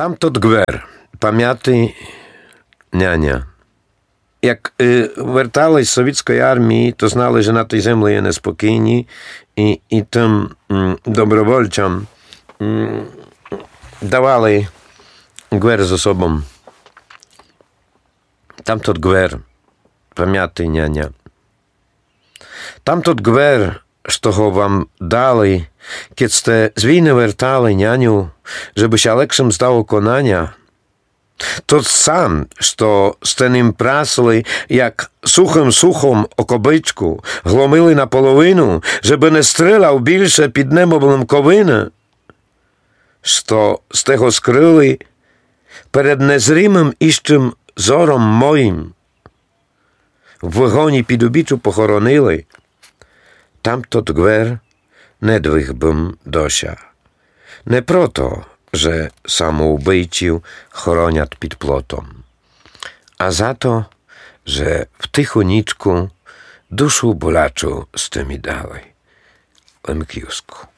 Там тот гвер, пам'ятий няня. Як вертались з совєтської армії, то знали, що на тій землі є неспокійні, і тим добровольцям давали гвер з особом. Там тот гвер, пам'ятий няня. Там тот гвер, що го вам дали, kiedy ste z winy wertali, nianiu, żeby się lepszym zdało konania, to sam, što ste nim prasli, jak suchym o kobyczku, glomili na polowinu, żeby nie strzelał bільше pід небом ковини, što ste go skryli перед незримим іщим зором моїм, в вогоні під обіччю похоронили, tam tot gwer недвиг бим дося. Не прото, że samoubijcів хоронять під плотом, a za to, że w tychuniczku duszu bolaczu z tymi dali. Lemkiusku.